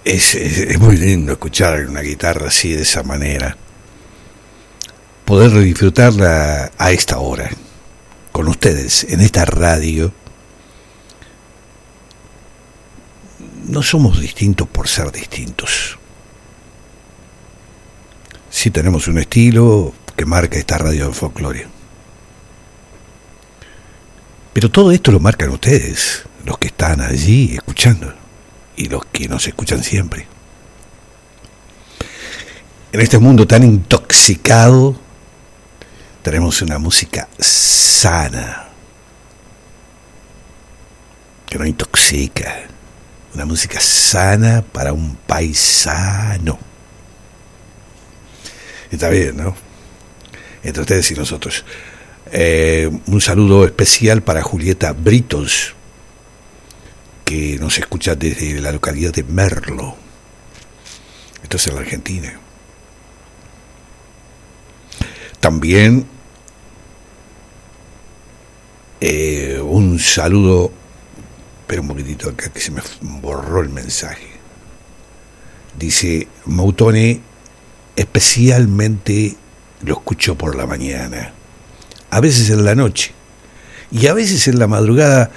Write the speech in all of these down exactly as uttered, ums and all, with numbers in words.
Es, es, es muy lindo escuchar una guitarra así, de esa manera. Poder disfrutarla a esta hora, con ustedes, en esta radio. No somos distintos por ser distintos. Sí tenemos un estilo que marca esta radio de folclore. Pero todo esto lo marcan ustedes, los que están allí escuchando. Y los que nos escuchan siempre. En este mundo tan intoxicado, tenemos una música sana, que no intoxica. Una música sana para un paisano. Está bien, ¿no? Entre ustedes y nosotros. Eh, un saludo especial para Julieta Britos, que nos escucha desde la localidad de Merlo. Esto es en la Argentina. También eh, un saludo, pero un poquitito acá que se me borró el mensaje. Dice Mautone, especialmente lo escucho por la mañana, a veces en la noche y a veces en la madrugada.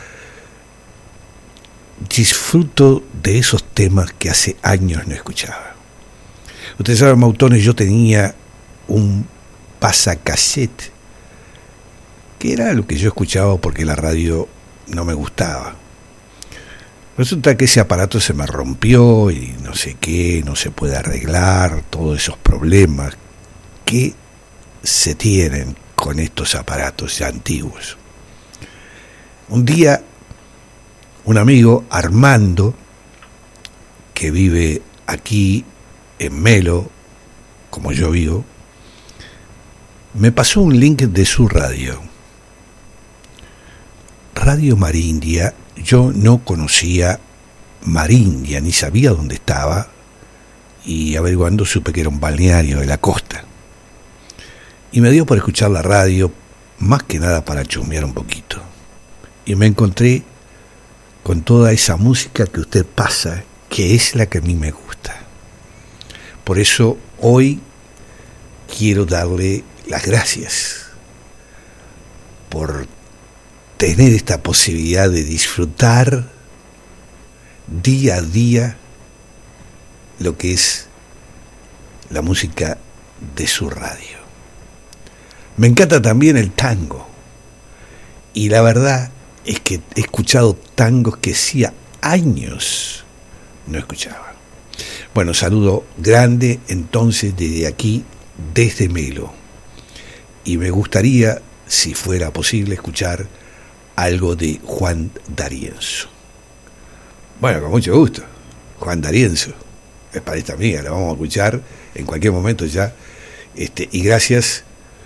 Disfruto de esos temas que hace años no escuchaba. Ustedes saben, Mautones, yo tenía un pasacassette, que era lo que yo escuchaba porque la radio no me gustaba. Resulta que ese aparato se me rompió y no sé qué, no se puede arreglar, todos esos problemas que se tienen con estos aparatos ya antiguos. Un día, un amigo, Armando, que vive aquí en Melo, como yo vivo, me pasó un link de su radio. Radio Marindia. Yo no conocía Marindia, ni sabía dónde estaba, y averiguando supe que era un balneario de la costa. Y me dio por escuchar la radio, más que nada para chusmear un poquito. Y me encontré con toda esa música que usted pasa, que es la que a mí me gusta. Por eso hoy quiero darle las gracias por tener esta posibilidad de disfrutar día a día lo que es la música de su radio. Me encanta también el tango, y la verdad es que he escuchado tangos que hacía años no escuchaba. Bueno, saludo grande entonces desde aquí, desde Melo, y me gustaría, si fuera posible, escuchar algo de Juan D'Arienzo. Bueno, con mucho gusto. Juan D'Arienzo, es para esta amiga, la vamos a escuchar en cualquier momento ya. Este, y gracias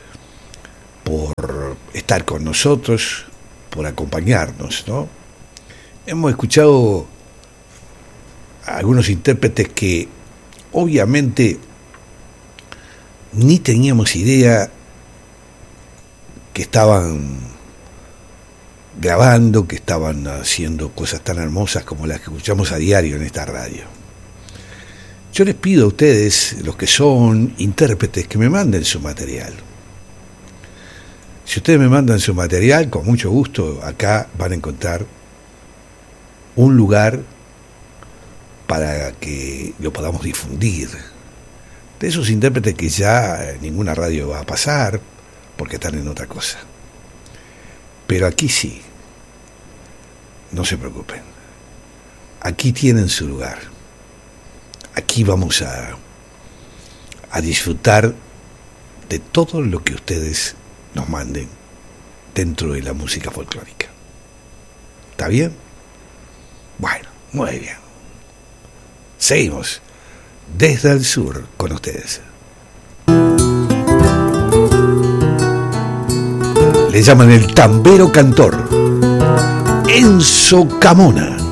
por estar con nosotros, por acompañarnos, ¿no? Hemos escuchado a algunos intérpretes que obviamente ni teníamos idea que estaban grabando, que estaban haciendo cosas tan hermosas como las que escuchamos a diario en esta radio. Yo les pido a ustedes, los que son intérpretes, que me manden su material. Si ustedes me mandan su material, con mucho gusto, acá van a encontrar un lugar para que lo podamos difundir. De esos intérpretes que ya ninguna radio va a pasar, porque están en otra cosa. Pero aquí sí, no se preocupen, aquí tienen su lugar, aquí vamos a, a disfrutar de todo lo que ustedes nos manden dentro de la música folclórica. ¿Está bien? Bueno, muy bien. Seguimos desde el sur con ustedes. Le llaman el tambero cantor, Enzo Camona.